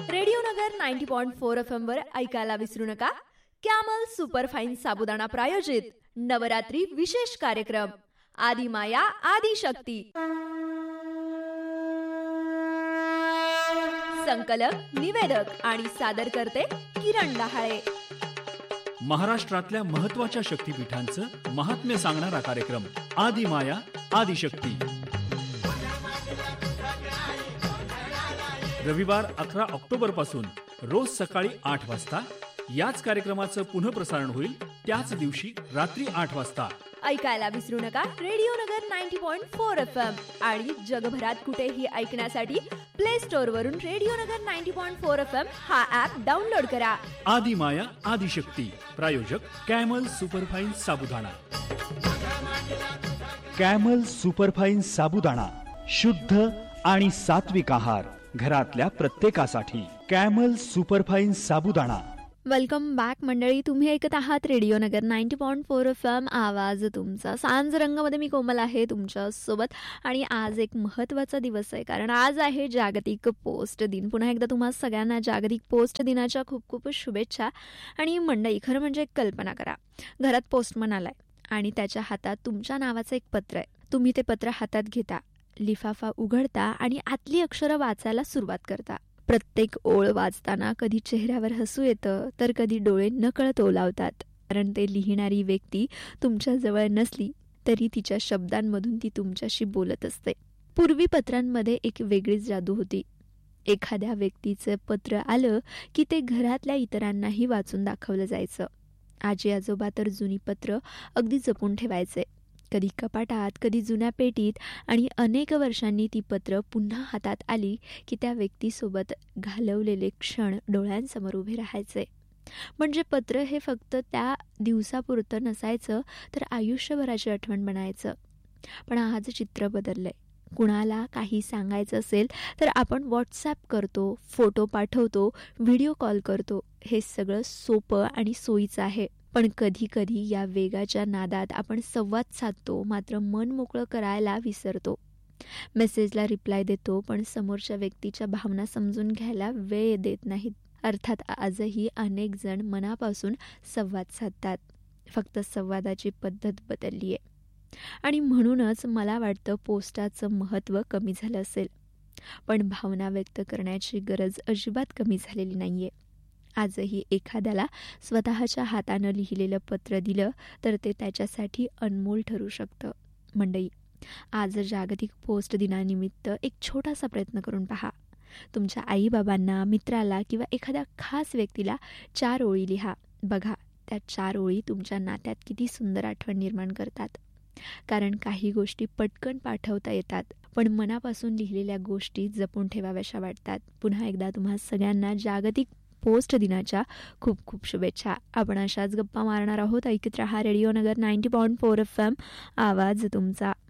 Radio नगर 90.4 FM वर ऐकायला विसरू नका. कॅमल सुपरफाईन साबुदाणा प्रायोजित नवरात्री विशेष कार्यक्रम आदि माया आदि शक्ती. संकलक, निवेदक आणि सादर करते किरण डहाळे. महाराष्ट्रातल्या महत्त्वाच्या शक्तिपीठांचं महात्म्य सांगणारा कार्यक्रम आदि माया आदि शक्ती. रविवार 11 ऑक्टोबर पासून रोज सकाळी 8 वाजता याच कार्यक्रमाचं पुनःप्रसारण होईल. त्याच दिवशी रात्री 8 वाजता ऐकायला विसरू नका. रेडिओ नगर 90.4 FM आणि जगभरात कुठेही ऐकण्यासाठी प्ले स्टोअर वरून रेडिओ नगर 90.4 FM हा ऍप डाउनलोड करा. आदि माया आदि शक्ती. प्रायोजक कॅमल सुपरफाईन साबुदाणा. कॅमल सुपरफाईन साबुदाणा शुद्ध आणि सात्विक आहार घरातल्या प्रत्येकासाठी. कॅमल सुपरफाईन साबुदाणा. वेलकम बॅक मंडळी. तुम्ही ऐकत आहात रेडिओ नगर 90.4 FM आवाज तुमचा. सांज रंगामध्ये मी कोमल आहे तुमच्या सोबत. आणि आज एक महत्त्वाचा दिवस आहे, कारण आज आहे जागतिक पोस्ट दिन. पुन्हा एकदा तुम्हा सगळ्यांना जागतिक पोस्ट दिनाच्या खूप खूप शुभेच्छा. आणि मंडळी, खरं म्हणजे कल्पना करा, घरात पोस्टमन आलाय आणि त्याच्या हातात तुमच्या नावाचं एक पत्र आहे. तुम्ही ते पत्र हातात घेता, लिफाफा उघडता आणि आतली अक्षरं वाचायला सुरुवात करता. प्रत्येक ओळ वाचताना कधी चेहऱ्यावर हसू येतं, तर कधी डोळे नकळत ओलावतात. कारण ते लिहिणारी व्यक्ती तुमच्या जवळ नसली तरी तिच्या शब्दांमधून ती तुमच्याशी बोलत असते. पूर्वी पत्रांमध्ये एक वेगळीच जादू होती. एखाद्या व्यक्तीचं पत्र आलं की ते घरातल्या इतरांनाही वाचून दाखवलं जायचं. आजी आजोबा तर जुनी पत्र अगदी जपून ठेवायचे, कधी कपाटात, कधी जुन्या पेटीत. आणि अनेक वर्षांनी ती पत्र पुन्हा हातात आली की त्या व्यक्तीसोबत घालवलेले क्षण डोळ्यांसमोर उभे राहायचे. म्हणजे पत्र हे फक्त त्या दिवसापुरतं नसायचं, तर आयुष्यभराची आठवण बनायचं. पण आज चित्र बदललंय. कुणाला काही सांगायचं असेल तर आपण व्हॉट्सॲप करतो, फोटो पाठवतो, व्हिडिओ कॉल करतो. हे सगळं सोपं आणि सोयीचं आहे. पण कधी कधी या वेगाच्या नादात आपण संवाद साधतो, मात्र मन मोकळं करायला विसरतो. मेसेजला रिप्लाय देतो, पण समोरच्या व्यक्तीच्या भावना समजून घ्यायला वेळ देत नाहीत. अर्थात आजही अनेक जण मनापासून संवाद साधतात, फक्त संवादाची पद्धत बदलली आहे. आणि म्हणूनच मला वाटतं पोस्टाचं महत्त्व कमी झालं असेल, पण भावना व्यक्त करण्याची गरज अजिबात कमी झालेली नाहीये. आजही एखाद्याला स्वतःच्या हातानं लिहिलेलं पत्र दिलं तर ते त्याच्यासाठी अनमोल ठरू शकतं. मंडळी, आज जागतिक पोस्ट दिनानिमित्त एक छोटासा प्रयत्न करून पहा. तुमच्या आईबाबांना, मित्राला किंवा एखाद्या खास व्यक्तीला 4 ओळी लिहा. बघा, त्या 4 ओळी तुमच्या नात्यात किती सुंदर आठवण निर्माण करतात. कारण काही गोष्टी पटकन पाठवता येतात, पण मनापासून लिहिलेल्या गोष्टी जपून ठेवाव्याशा वाटतात. पुन्हा एकदा तुम्हा सगळ्यांना जागतिक पोस्ट दिनाच्या खूप खूप शुभेच्छा. आपण अशाच गप्पा मारणार आहोत. ऐकत रहा रेडिओ नगर 90.4 FM आवाज तुमचा.